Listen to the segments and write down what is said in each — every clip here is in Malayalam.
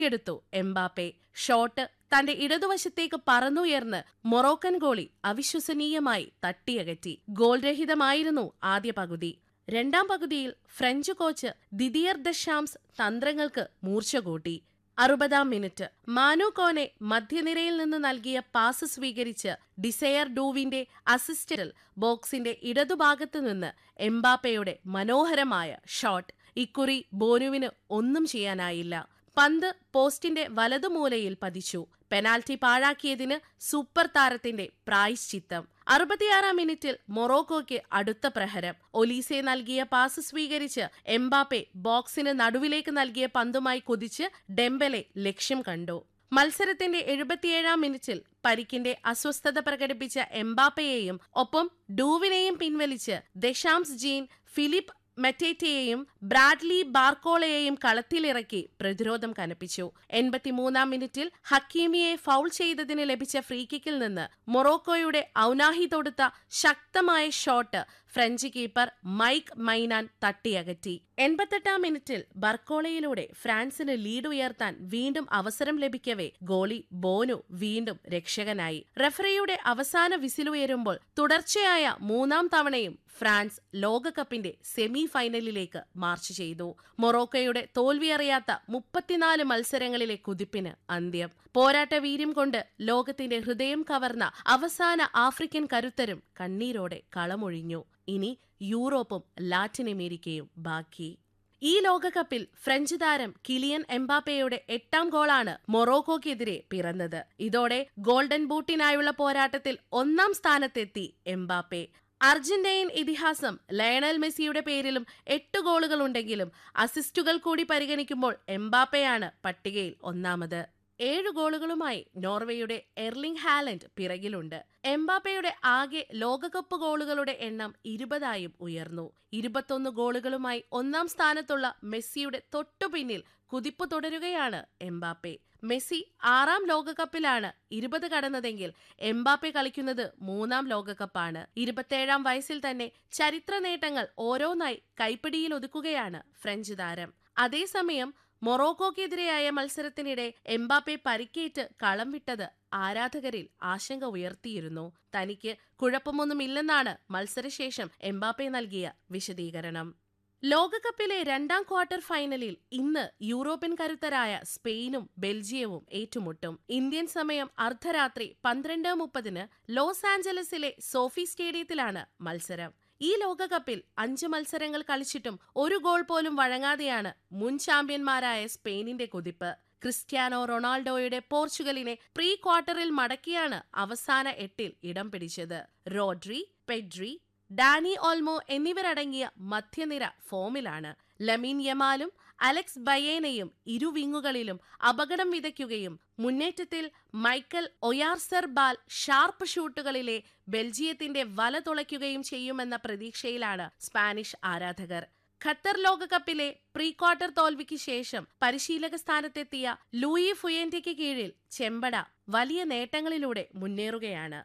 എടുത്തു എംബാപ്പെ. ഷോട്ട് തന്റെ ഇടതുവശത്തേക്ക് പറന്നുയർന്ന് മൊറോക്കൻ ഗോളി അവിശ്വസനീയമായി തട്ടിയകറ്റി. ഗോൾരഹിതമായിരുന്നു ആദ്യ പകുതി. രണ്ടാം പകുതിയിൽ ഫ്രഞ്ച് കോച്ച് ദിദിയർ ദഷാംസ് തന്ത്രങ്ങൾക്ക് മൂർച്ച കൂട്ടി. 60-ാം മിനിറ്റ് മാനു കോനെ മധ്യനിരയിൽ നിന്ന് നൽകിയ പാസ് സ്വീകരിച്ച് ഡിസയർ ഡൂവിന്റെ അസിസ്റ്റിൽ ബോക്സിന്റെ ഇടതുഭാഗത്തുനിന്ന് എംബാപ്പയുടെ മനോഹരമായ ഷോട്ട്. ഇക്കുറി ബോനുവിന് ഒന്നും ചെയ്യാനായില്ല. പന്ത് പോസ്റ്റിന്റെ വലതുമൂലയിൽ പതിച്ചു. പെനാൽറ്റി പാഴാക്കിയതിന് സൂപ്പർ താരത്തിന്റെ പ്രായശ്ചിത്തം. 66-ാം മിനിറ്റിൽ മൊറോക്കോയ്ക്ക് അടുത്ത പ്രഹരം. ഒലീസെ നൽകിയ പാസ് സ്വീകരിച്ച് എംബാപ്പെ ബോക്സിന് നടുവിലേക്ക് നൽകിയ പന്തുമായി കുതിച്ച് ഡെംബെലെ ലക്ഷ്യം കണ്ടു. മത്സരത്തിന്റെ 77-ാം മിനിറ്റിൽ പരിക്കിന്റെ അസ്വസ്ഥത പ്രകടിപ്പിച്ച എംബാപ്പയെയും ഒപ്പം ഡൂവിനെയും പിൻവലിച്ച് ദഷാംസ് ജീൻ ഫിലിപ്പ് മെറ്റേറ്റയെയും ബ്രാഡ്ലി ബാർക്കോളയെയും കളത്തിലിറക്കി പ്രതിരോധം കനപ്പിച്ചു. 83-ാം മിനിറ്റിൽ ഹക്കീമിയെ ഫൗൾ ചെയ്തതിന് ലഭിച്ച ഫ്രീകിക്കിൽ നിന്ന് മൊറോക്കോയുടെ ഔനാഹി തൊടുത്ത ശക്തമായ ഷോട്ട് ഫ്രഞ്ച് കീപ്പർ മൈക്ക് മൈനാൻ തട്ടിയകറ്റി. 88-ാം മിനിറ്റിൽ ബർക്കോളയിലൂടെ ഫ്രാൻസിന് ലീഡ് ഉയർത്താൻ വീണ്ടും അവസരം ലഭിക്കവേ ഗോളി ബോനു വീണ്ടും രക്ഷകനായി. റഫറിയുടെ അവസാന വിസിലുയരുമ്പോൾ തുടർച്ചയായ 3-ാം തവണയും ഫ്രാൻസ് ലോകകപ്പിന്റെ സെമി ഫൈനലിലേക്ക് മാർച്ച് ചെയ്തു. മൊറോക്കോയുടെ തോൽവിയറിയാത്ത 34 മത്സരങ്ങളിലെ കുതിപ്പിന് അന്ത്യം. പോരാട്ട വീര്യം കൊണ്ട് ലോകത്തിന്റെ ഹൃദയം കവർന്ന അവസാന ആഫ്രിക്കൻ കരുത്തരും കണ്ണീരോടെ കളമൊഴിഞ്ഞു. ഇനി യൂറോപ്പും ലാറ്റിൻ അമേരിക്കയും ബാക്കി. ഈ ലോകകപ്പിൽ ഫ്രഞ്ച് താരം കിലിയൻ എംബാപ്പയുടെ 8-ാം ഗോളാണ് മൊറോക്കോക്കെതിരെ പിറന്നത്. ഇതോടെ ഗോൾഡൻ ബൂട്ടിനായുള്ള പോരാട്ടത്തിൽ 1-ാം സ്ഥാനത്തെത്തി എംബാപ്പെ. അർജന്റൈൻ ഇതിഹാസം ലയണൽ മെസ്സിയുടെ പേരിലും 8 ഗോളുകളുണ്ടെങ്കിലും അസിസ്റ്റുകൾ കൂടി പരിഗണിക്കുമ്പോൾ എംബാപ്പയാണ് പട്ടികയിൽ ഒന്നാമത്. 7 ഗോളുകളുമായി നോർവേയുടെ എർലിംഗ് ഹാലൻഡ് പിറകിലുണ്ട്. എംബാപ്പയുടെ ആകെ ലോകകപ്പ് ഗോളുകളുടെ എണ്ണം 20-ആയും ഉയർന്നു. 21 ഗോളുകളുമായി 1-ാം സ്ഥാനത്തുള്ള മെസ്സിയുടെ തൊട്ടുപിന്നിൽ കുതിപ്പ് തുടരുകയാണ് എംബാപ്പെ. മെസ്സി 6-ാം ലോകകപ്പിലാണ് 20 കടന്നതെങ്കിൽ എംബാപ്പെ കളിക്കുന്നത് 3-ാം ലോകകപ്പാണ്. 27-ാം വയസ്സിൽ തന്നെ ചരിത്ര നേട്ടങ്ങൾ ഓരോന്നായി കൈപ്പിടിയിൽ ഒതുക്കുകയാണ് ഫ്രഞ്ച് താരം. അതേസമയം മൊറോക്കോക്കെതിരെയായ മത്സരത്തിനിടെ എംബാപ്പെ പരിക്കേറ്റ് കളം വിട്ടത് ആരാധകരിൽ ആശങ്ക ഉയർത്തിയിരുന്നു. തനിക്ക് കുഴപ്പമൊന്നുമില്ലെന്നാണ് മത്സരശേഷം എംബാപ്പെ നൽകിയ വിശദീകരണം. ലോകകപ്പിലെ 2-ാം ക്വാർട്ടർ ഫൈനലിൽ ഇന്ന് യൂറോപ്യൻ കരുത്തരായ സ്പെയിനും ബെൽജിയവും ഏറ്റുമുട്ടും. ഇന്ത്യൻ സമയം അർദ്ധരാത്രി 12:30 ലോസ് ആഞ്ചലസിലെ സോഫി സ്റ്റേഡിയത്തിലാണ് മത്സരം. ഈ ലോകകപ്പിൽ 5 മത്സരങ്ങൾ കളിച്ചിട്ടും 1 ഗോൾ പോലും വഴങ്ങാതെയാണ് മുൻ ചാമ്പ്യന്മാരായ സ്പെയിനിന്റെ കുതിപ്പ്. ക്രിസ്ത്യാനോ റൊണാൾഡോയുടെ പോർച്ചുഗലിനെ പ്രീ ക്വാർട്ടറിൽ മടക്കിയാണ് അവസാന 8-ൽ ഇടം പിടിച്ചത്. റോഡ്രി, പെഡ്രി, ഡാനി ഓൾമോ എന്നിവരടങ്ങിയ മധ്യനിര ഫോമിലാണ്. ലമീൻ യമാലും അലക്സ് ബയേനയും ഇരുവിങ്ങുകളിലും അപകടം വിതയ്ക്കുകയും മുന്നേറ്റത്തിൽ മൈക്കൽ ഒയാർസെർബാൽ ഷാർപ്പ് ഷൂട്ടുകളിലെ ബെൽജിയത്തിന്റെ വല തുളയ്ക്കുകയും ചെയ്യുമെന്ന പ്രതീക്ഷയിലാണ് സ്പാനിഷ് ആരാധകർ. ഖത്തർ ലോകകപ്പിലെ പ്രീ ക്വാർട്ടർ തോൽവിക്ക് ശേഷം പരിശീലക സ്ഥാനത്തെത്തിയ ലൂയി ഫുയന്റെയ്ക്ക് കീഴിൽ ചെമ്പട വലിയ നേട്ടങ്ങളിലൂടെ മുന്നേറുകയാണ്.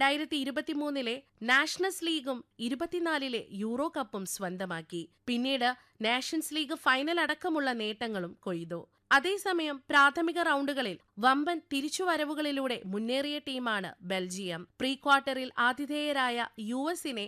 2023-ലെ നാഷണൽസ് ലീഗും 24-ലെ യൂറോ കപ്പും സ്വന്തമാക്കി. പിന്നീട് നാഷൻസ് ലീഗ് ഫൈനൽ അടക്കമുള്ള നേട്ടങ്ങളും കൊയ്തു. അതേസമയം പ്രാഥമിക റൗണ്ടുകളിൽ വമ്പൻ തിരിച്ചുവരവുകളിലൂടെ മുന്നേറിയ ടീമാണ് ബെൽജിയം. പ്രീ ക്വാർട്ടറിൽ ആതിഥേയരായ US-നെ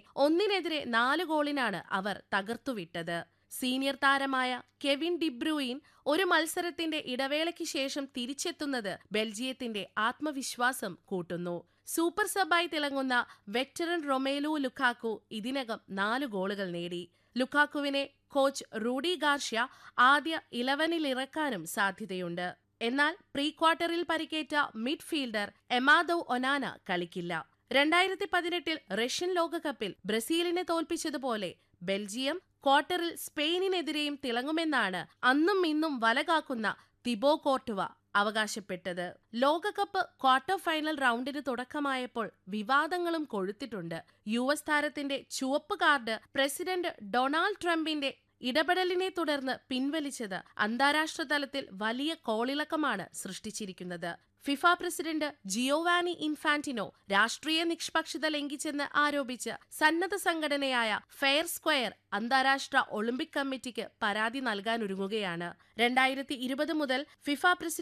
1-4 ഗോളിനാണ് അവർ തകർത്തുവിട്ടത്. സീനിയർ താരമായ കെവിൻ ഡിബ്രൂയിൻ ഒരു മത്സരത്തിന്റെ ഇടവേളയ്ക്ക് ശേഷം തിരിച്ചെത്തുന്നത് ബെൽജിയത്തിന്റെ ആത്മവിശ്വാസം കൂട്ടുന്നു. സൂപ്പർ സബായി തിളങ്ങുന്ന വെറ്ററൻ റൊമേലു ലുക്കാക്കു ഇതിനകം 4 ഗോളുകൾ നേടി. ലുക്കാക്കുവിനെ കോച്ച് റൂഡി ഗാർഷ്യ ആദ്യ 11-ൽ ഇറക്കാനും സാധ്യതയുണ്ട്. എന്നാൽ പ്രീ ക്വാർട്ടറിൽ പരിക്കേറ്റ മിഡ്ഫീൽഡർ എമാദോ ഒനാന കളിക്കില്ല. 2018-ൽ റഷ്യൻ ലോകകപ്പിൽ ബ്രസീലിനെ തോൽപ്പിച്ചതുപോലെ ബെൽജിയം ക്വാർട്ടറിൽ സ്പെയിനിനെതിരെയും തിളങ്ങുമെന്നാണ് അന്നും ഇന്നും വലകാക്കുന്ന തിബോ കോർട്ടുവ അവകാശപ്പെട്ടത്. ലോകകപ്പ് ക്വാർട്ടർ ഫൈനൽ റൗണ്ടിന് തുടക്കമായപ്പോൾ വിവാദങ്ങളും കൊഴുത്തിട്ടുണ്ട്. US താരത്തിന്റെ ചുവപ്പ് കാർഡ് പ്രസിഡന്റ് ഡൊണാൾഡ് ട്രംപിന്റെ ഇടപെടലിനെ തുടർന്ന് പിൻവലിച്ചത് അന്താരാഷ്ട്ര തലത്തിൽ വലിയ കോളിളക്കമാണ് സൃഷ്ടിച്ചിരിക്കുന്നത്. ഫിഫ പ്രസിഡന്റ് ജിയോവാനി ഇൻഫാന്റിനോ രാഷ്ട്രീയ നിഷ്പക്ഷത ലംഘിച്ചെന്ന് ആരോപിച്ച് സന്നദ്ധ സംഘടനയായ ഫെയർ സ്ക്വയർ അന്താരാഷ്ട്ര ഒളിമ്പിക് കമ്മിറ്റിക്ക് പരാതി നൽകാനൊരുങ്ങുകയാണ്. 2020 മുതൽ ഫിഫ പ്രസിഡന്റ്